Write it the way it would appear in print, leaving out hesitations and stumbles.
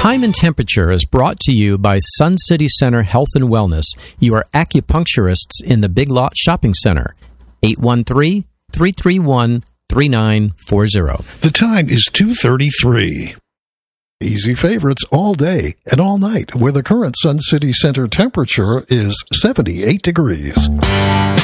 Time and Temperature is brought to you by Sun City Center Health and Wellness, your acupuncturists in the Big Lot Shopping Center. 813-331-3940. The time is 2:33. Easy favorites all day and all night, where the current Sun City Center temperature is 78 degrees.